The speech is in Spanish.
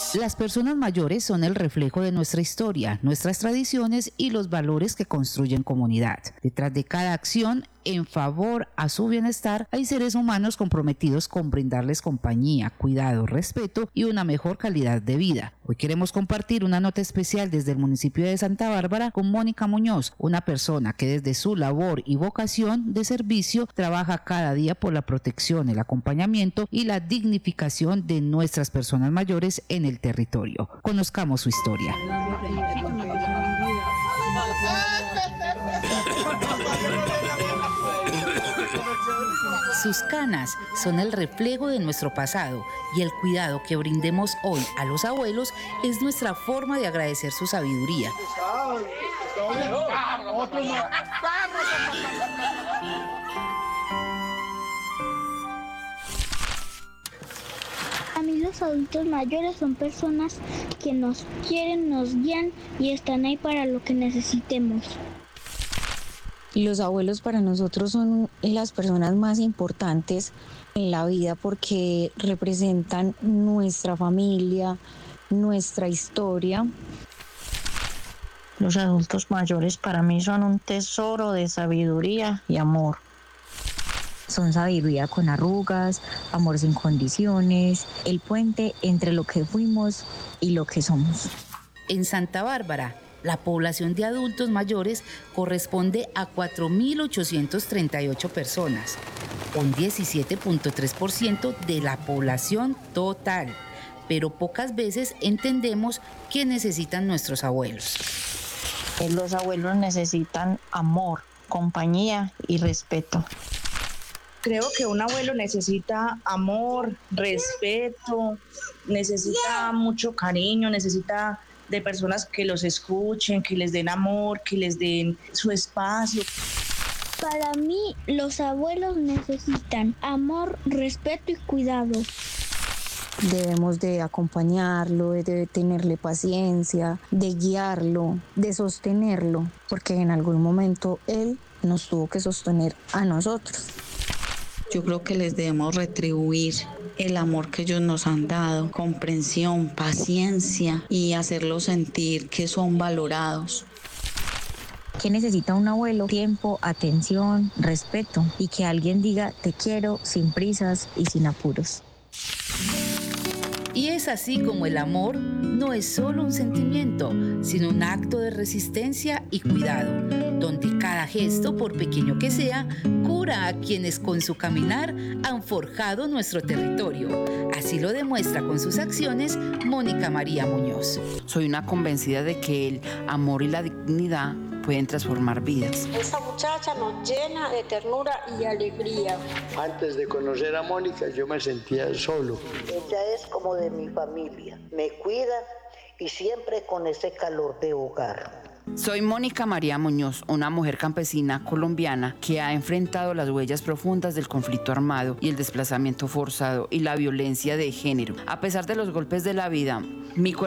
Las personas mayores son el reflejo de nuestra historia, nuestras tradiciones y los valores que construyen comunidad. Detrás de cada acción en favor a su bienestar, hay seres humanos comprometidos con brindarles compañía, cuidado, respeto y una mejor calidad de vida. Hoy queremos compartir una nota especial desde el municipio de Santa Bárbara con Mónica Muñoz, una persona que desde su labor y vocación de servicio trabaja cada día por la protección, el acompañamiento y la dignificación de nuestras personas mayores en el territorio. Conozcamos su historia. Sus canas son el reflejo de nuestro pasado y el cuidado que brindemos hoy a los abuelos es nuestra forma de agradecer su sabiduría. A mí los adultos mayores son personas que nos quieren, nos guían y están ahí para lo que necesitemos. Los abuelos para nosotros son las personas más importantes en la vida porque representan nuestra familia, nuestra historia. Los adultos mayores para mí son un tesoro de sabiduría y amor. Son sabiduría con arrugas, amor sin condiciones, el puente entre lo que fuimos y lo que somos. En Santa Bárbara, la población de adultos mayores corresponde a 4.838 personas, un 17.3% de la población total, pero pocas veces entendemos qué necesitan nuestros abuelos. Los abuelos necesitan amor, compañía y respeto. Creo que un abuelo necesita amor, respeto, necesita mucho cariño, necesita de personas que los escuchen, que les den amor, que les den su espacio. Para mí, los abuelos necesitan amor, respeto y cuidado. Debemos de acompañarlo, de tenerle paciencia, de guiarlo, de sostenerlo, porque en algún momento él nos tuvo que sostener a nosotros. Yo creo que les debemos retribuir el amor que ellos nos han dado, comprensión, paciencia y hacerlos sentir que son valorados. ¿Qué necesita un abuelo? Tiempo, atención, respeto y que alguien diga te quiero sin prisas y sin apuros. Y es así como el amor no es solo un sentimiento, sino un acto de resistencia y cuidado, donde cada gesto, por pequeño que sea, cura a quienes con su caminar han forjado nuestro territorio. Así lo demuestra con sus acciones Mónica María Muñoz. Soy una convencida de que el amor y la dignidad pueden transformar vidas. Esta muchacha nos llena de ternura y alegría. Antes de conocer a Mónica yo me sentía solo. Ella es como de mi familia, me cuida y siempre con ese calor de hogar. Soy Mónica María Muñoz, una mujer campesina colombiana que ha enfrentado las huellas profundas del conflicto armado y el desplazamiento forzado y la violencia de género. A pesar de los golpes de la vida, mi